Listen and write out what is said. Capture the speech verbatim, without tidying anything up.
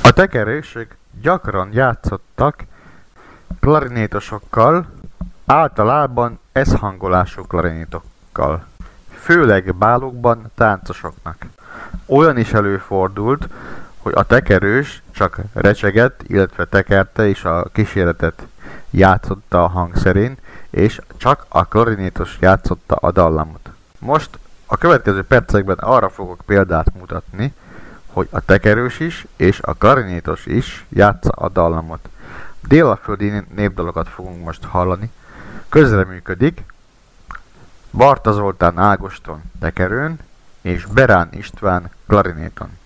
A tekerősök gyakran játszottak klarinétosokkal, általában eszhangolású klarinétokkal, főleg bálokban táncosoknak. Olyan is előfordult, hogy a tekerős csak recsegett, illetve tekerte és a kíséretet játszotta a hangszerén, és csak a klarinétos játszotta a dallamot. Most a következő percekben arra fogok példát mutatni, hogy a tekerős is és a klarinétos is játsza a dallamot. Délaföldi népdalokat fogunk most hallani. Közreműködik Barta Zoltán Ágoston tekerőn és Berán István klarinéton.